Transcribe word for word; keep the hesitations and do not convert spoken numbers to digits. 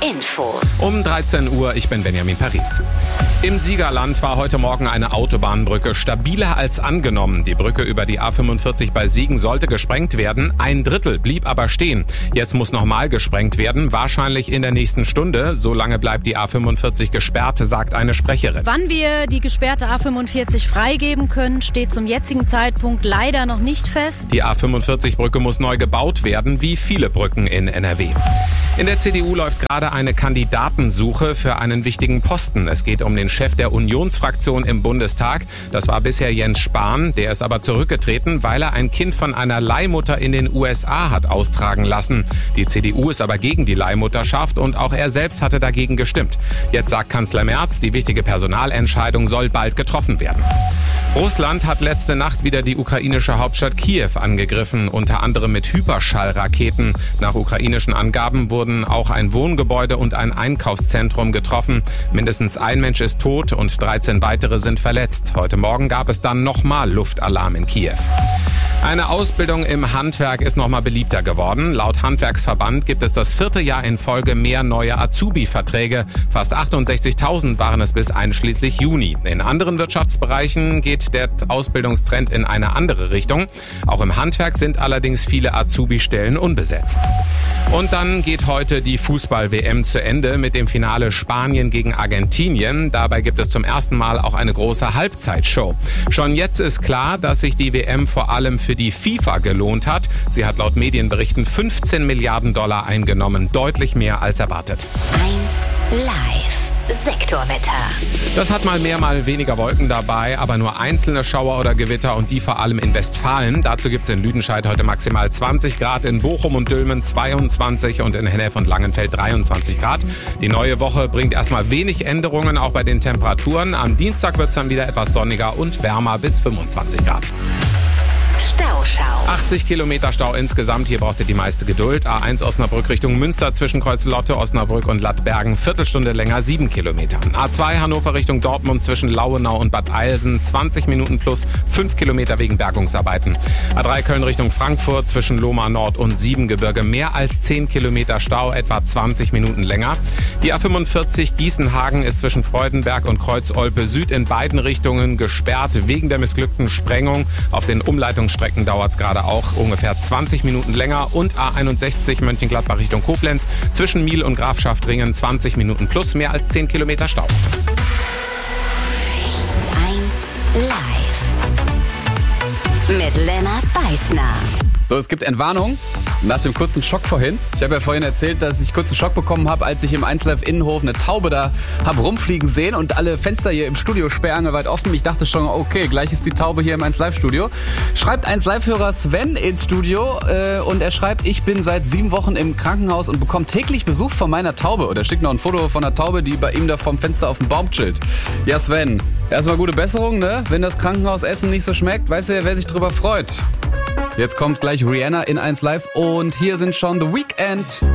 Infos. Um dreizehn Uhr, ich bin Benjamin Paris. Im Siegerland war heute Morgen eine Autobahnbrücke stabiler als angenommen. Die Brücke über die A fünfundvierzig bei Siegen sollte gesprengt werden. Ein Drittel blieb aber stehen. Jetzt muss nochmal gesprengt werden, wahrscheinlich in der nächsten Stunde. So lange bleibt die A fünfundvierzig gesperrt, sagt eine Sprecherin. Wann wir die gesperrte A fünfundvierzig freigeben können, steht zum jetzigen Zeitpunkt leider noch nicht fest. Die A fünfundvierzig-Brücke muss neu gebaut werden, wie viele Brücken in N R W. In der C D U läuft gerade eine Kandidatensuche für einen wichtigen Posten. Es geht um den Chef der Unionsfraktion im Bundestag. Das war bisher Jens Spahn. Der ist aber zurückgetreten, weil er ein Kind von einer Leihmutter in den U S A hat austragen lassen. Die C D U ist aber gegen die Leihmutterschaft und auch er selbst hatte dagegen gestimmt. Jetzt sagt Kanzler Merz, die wichtige Personalentscheidung soll bald getroffen werden. Russland hat letzte Nacht wieder die ukrainische Hauptstadt Kiew angegriffen, unter anderem mit Hyperschallraketen. Nach ukrainischen Angaben wurden auch ein Wohngebäude und ein Einkaufszentrum getroffen. Mindestens ein Mensch ist tot und dreizehn weitere sind verletzt. Heute Morgen gab es dann nochmal Luftalarm in Kiew. Eine Ausbildung im Handwerk ist nochmal beliebter geworden. Laut Handwerksverband gibt es das vierte Jahr in Folge mehr neue Azubi-Verträge. Fast achtundsechzigtausend waren es bis einschließlich Juni. In anderen Wirtschaftsbereichen geht der Ausbildungstrend in eine andere Richtung. Auch im Handwerk sind allerdings viele Azubi-Stellen unbesetzt. Und dann geht heute die Fußball-W M zu Ende mit dem Finale Spanien gegen Argentinien. Dabei gibt es zum ersten Mal auch eine große Halbzeitshow. Schon jetzt ist klar, dass sich die W M vor allem für die FIFA gelohnt hat. Sie hat laut Medienberichten fünfzehn Milliarden Dollar eingenommen, deutlich mehr als erwartet. eins Live. Sektorwetter. Das hat mal mehr, mal weniger Wolken dabei, aber nur einzelne Schauer oder Gewitter und die vor allem in Westfalen. Dazu gibt es in Lüdenscheid heute maximal zwanzig Grad, in Bochum und Dülmen zweiundzwanzig und in Hennef und Langenfeld dreiundzwanzig Grad. Die neue Woche bringt erstmal wenig Änderungen, auch bei den Temperaturen. Am Dienstag wird es dann wieder etwas sonniger und wärmer bis fünfundzwanzig Grad. Stauschau. achtzig Kilometer Stau insgesamt, hier braucht ihr die meiste Geduld. A eins Osnabrück Richtung Münster zwischen Kreuz-Lotte, Osnabrück und Lattbergen, Viertelstunde länger, sieben Kilometer. A zwei Hannover Richtung Dortmund zwischen Lauenau und Bad Eilsen, zwanzig Minuten plus fünf Kilometer wegen Bergungsarbeiten. A drei Köln Richtung Frankfurt zwischen Lohmar Nord und Siebengebirge, mehr als zehn Kilometer Stau, etwa zwanzig Minuten länger. Die A fünfundvierzig Gießenhagen ist zwischen Freudenberg und Kreuz-Olpe Süd in beiden Richtungen gesperrt wegen der missglückten Sprengung. Auf den Umleitungsstrecken dauert es gerade auch ungefähr zwanzig Minuten länger. Und A einundsechzig Mönchengladbach Richtung Koblenz zwischen Miel und Grafschaftringen zwanzig Minuten plus mehr als zehn Kilometer Stau. eins Live. Mit Lennart Beißner. So, es gibt Entwarnung nach dem kurzen Schock vorhin. Ich habe ja vorhin erzählt, dass ich kurz einen Schock bekommen habe, als ich im eins Live Innenhof eine Taube da habe rumfliegen sehen und alle Fenster hier im Studio sperrangelweit offen. Ich dachte schon, okay, gleich ist die Taube hier im eins Live Studio. Schreibt eins Live-Hörer Sven ins Studio äh, und er schreibt, ich bin seit sieben Wochen im Krankenhaus und bekomme täglich Besuch von meiner Taube. Und er schickt noch ein Foto von einer Taube, die bei ihm da vom Fenster auf dem Baum chillt. Ja, Sven, erstmal gute Besserung, ne? Wenn das Krankenhausessen nicht so schmeckt, weißt du ja, wer sich drüber freut. Jetzt kommt gleich Rihanna in eins Live und hier sind schon The Weeknd.